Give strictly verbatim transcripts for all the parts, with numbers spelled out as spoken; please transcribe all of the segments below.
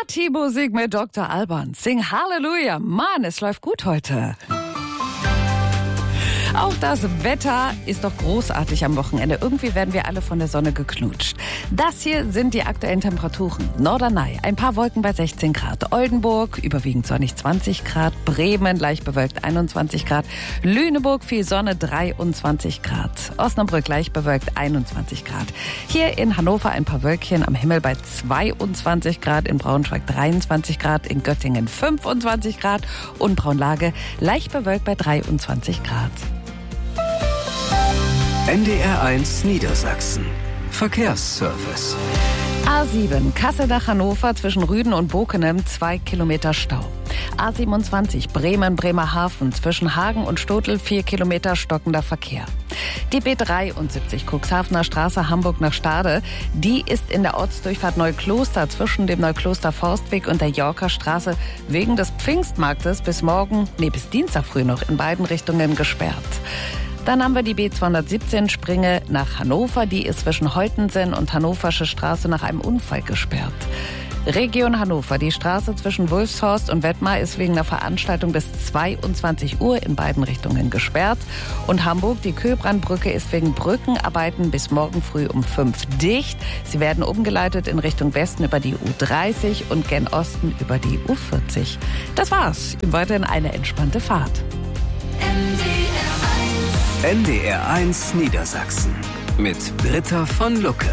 Partymusik mit Doktor Alban. Sing Halleluja. Mann, es läuft gut heute. Auch das Wetter ist doch großartig am Wochenende. Irgendwie werden wir alle von der Sonne geknutscht. Das hier sind die aktuellen Temperaturen. Norderney, ein paar Wolken bei sechzehn Grad. Oldenburg, überwiegend sonnig zwanzig Grad. Bremen, leicht bewölkt einundzwanzig Grad. Lüneburg, viel Sonne dreiundzwanzig Grad. Osnabrück, leicht bewölkt einundzwanzig Grad. Hier in Hannover ein paar Wölkchen am Himmel bei zweiundzwanzig Grad. In Braunschweig dreiundzwanzig Grad. In Göttingen fünfundzwanzig Grad. Und Braunlage, leicht bewölkt bei dreiundzwanzig Grad. N D R eins Niedersachsen. Verkehrsservice. A sieben, Kassel nach Hannover zwischen Rüden und Bokenem, zwei Kilometer Stau. A siebenundzwanzig, Bremen, Bremerhaven zwischen Hagen und Stotel, vier Kilometer stockender Verkehr. Die B dreiundsiebzig, Cuxhavener Straße, Hamburg nach Stade, die ist in der Ortsdurchfahrt Neukloster zwischen dem Neukloster Forstweg und der Yorker Straße wegen des Pfingstmarktes bis morgen, nee, bis Dienstag früh noch in beiden Richtungen gesperrt. Dann haben wir die B zweihundertsiebzehn Springe nach Hannover. Die ist zwischen Holtensen und Hannoversche Straße nach einem Unfall gesperrt. Region Hannover. Die Straße zwischen Wulfshorst und Wettmar ist wegen einer Veranstaltung bis zweiundzwanzig Uhr in beiden Richtungen gesperrt. Und Hamburg, die Köbrandbrücke ist wegen Brückenarbeiten bis morgen früh um fünf dicht. Sie werden umgeleitet in Richtung Westen über die U dreißig und gen Osten über die U vierzig. Das war's. Weiterhin eine entspannte Fahrt. N D R eins Niedersachsen mit Britta von Lucke.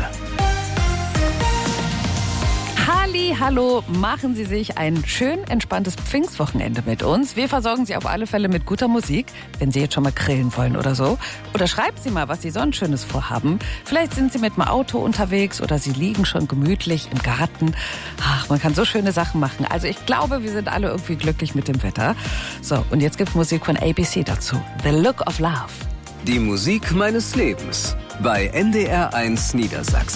Halli, hallo, machen Sie sich ein schön entspanntes Pfingstwochenende mit uns. Wir versorgen Sie auf alle Fälle mit guter Musik, wenn Sie jetzt schon mal grillen wollen oder so. Oder schreiben Sie mal, was Sie sonst Schönes vorhaben. Vielleicht sind Sie mit dem Auto unterwegs oder Sie liegen schon gemütlich im Garten. Ach, man kann so schöne Sachen machen. Also ich glaube, wir sind alle irgendwie glücklich mit dem Wetter. So, und jetzt gibt's Musik von A B C dazu. The Look of Love. Die Musik meines Lebens bei N D R eins Niedersachsen.